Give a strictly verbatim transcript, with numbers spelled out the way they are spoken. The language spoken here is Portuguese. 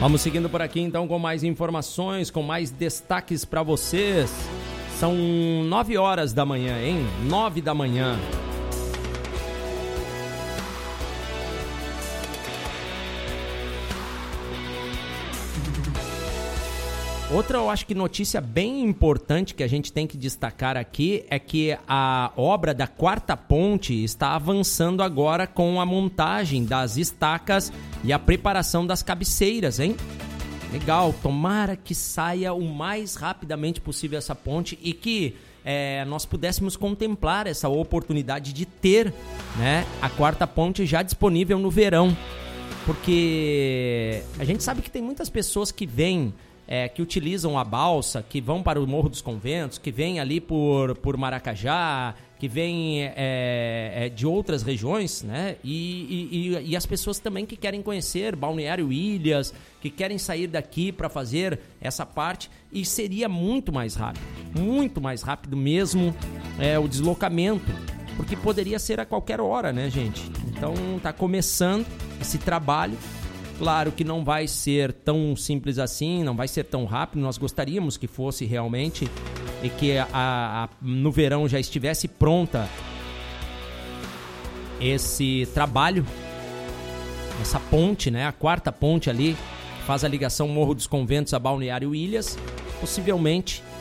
Vamos seguindo por aqui então com mais informações, com mais destaques para vocês. São nove horas da manhã, hein? Nove da manhã. Outra, eu acho que notícia bem importante que a gente tem que destacar aqui é que a obra da quarta ponte está avançando agora com a montagem das estacas e a preparação das cabeceiras, hein? Legal, tomara que saia o mais rapidamente possível essa ponte e que é, nós pudéssemos contemplar essa oportunidade de ter, né, a quarta ponte já disponível no verão. Porque a gente sabe que tem muitas pessoas que vêm, É, que utilizam a balsa, que vão para o Morro dos Conventos, que vêm ali por, por Maracajá, que vêm é, é, de outras regiões, né? E, e, e as pessoas também que querem conhecer Balneário Ilhas, que querem sair daqui para fazer essa parte, e seria muito mais rápido, muito mais rápido mesmo é, o deslocamento, porque poderia ser a qualquer hora, né, gente? Então tá começando esse trabalho. Claro que não vai ser tão simples assim, não vai ser tão rápido. Nós gostaríamos que fosse realmente e que a, a, no verão já estivesse pronta esse trabalho, essa ponte, né? A quarta ponte ali, faz a ligação Morro dos Conventos a Balneário Ilhas. Possivelmente